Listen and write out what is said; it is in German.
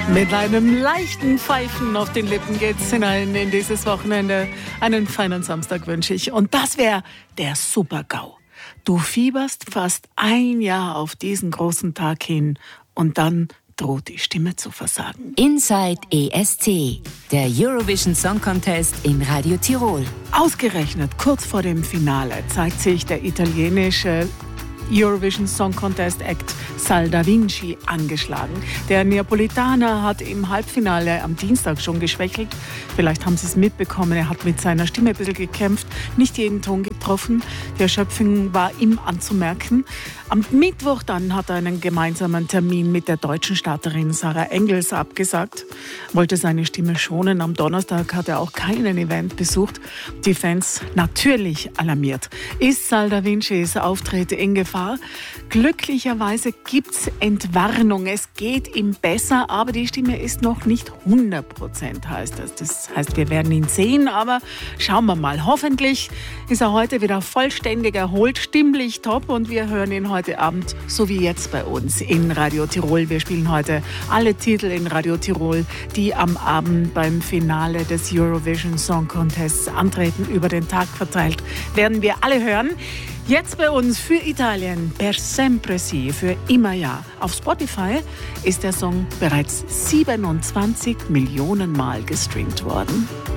Mit einem leichten Pfeifen auf den Lippen geht's hinein in dieses Wochenende. Einen feinen Samstag wünsche ich. Und das wäre der Super-GAU. Du fieberst fast ein Jahr auf diesen großen Tag hin und dann droht die Stimme zu versagen. Inside ESC, der Eurovision Song Contest in Radio Tirol. Ausgerechnet kurz vor dem Finale zeigt sich der italienische Eurovision Song Contest Act Sal Da Vinci angeschlagen. Der Neapolitaner hat im Halbfinale am Dienstag schon geschwächelt. Vielleicht haben Sie es mitbekommen, er hat mit seiner Stimme ein bisschen gekämpft, nicht jeden Ton getroffen. Die Erschöpfung war ihm anzumerken. Am Mittwoch dann hat er einen gemeinsamen Termin mit der deutschen Starterin Sarah Engels abgesagt, wollte seine Stimme schonen. Am Donnerstag hat er auch keinen Event besucht. Die Fans natürlich alarmiert. Ist Sal Da Vincis Auftritt in Gefahr? Glücklicherweise gibt's Entwarnung. Es geht ihm besser, aber die Stimme ist noch nicht 100%, heißt das. Das heißt, wir werden ihn sehen, aber schauen wir mal. Hoffentlich ist er heute wieder vollständig erholt, stimmlich top und wir hören ihn heute Abend, so wie jetzt bei uns in Radio Tirol. Wir spielen heute alle Titel in Radio Tirol, die am Abend beim Finale des Eurovision Song Contests antreten. Über den Tag verteilt werden wir alle hören. Jetzt bei uns für Italien, Per Sempre Sì, für immer ja. Auf Spotify ist der Song bereits 27 Millionen Mal gestreamt worden.